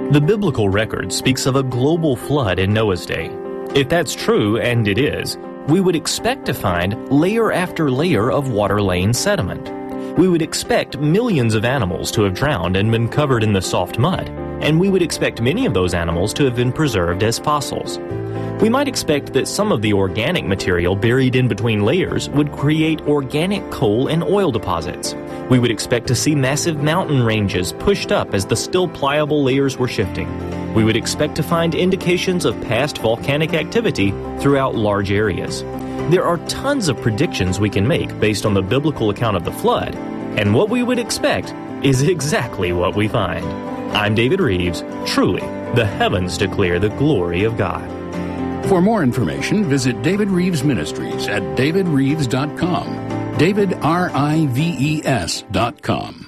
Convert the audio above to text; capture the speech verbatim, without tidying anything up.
The biblical record speaks of a global flood in Noah's day. If that's true, and it is, we would expect to find layer after layer of water-laying sediment. We would expect millions of animals to have drowned and been covered in the soft mud, and we would expect many of those animals to have been preserved as fossils. We might expect that some of the organic material buried in between layers would create organic coal and oil deposits. We would expect to see massive mountain ranges pushed up as the still pliable layers were shifting. We would expect to find indications of past volcanic activity throughout large areas. There are tons of predictions we can make based on the biblical account of the flood, and what we would expect is exactly what we find. I'm David Reeves. Truly, the heavens declare the glory of God. For more information, visit David Reeves Ministries at david reeves dot com. David, R I V E S dot com.